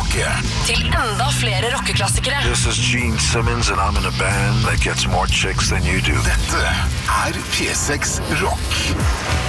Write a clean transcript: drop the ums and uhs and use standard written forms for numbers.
rocke. Til enda flere rockeklassikere. This is Gene Simmons and I'm in a band that gets more chicks than you do. Dette P6 Rock.